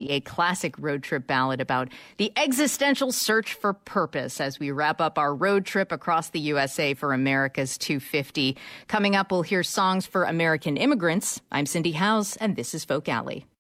a classic road trip ballad about the existential search for purpose as we wrap up our road trip across the USA for America's 250. Coming up, we'll hear songs for American immigrants. I'm Cindy Howes, and this is Folk Alley.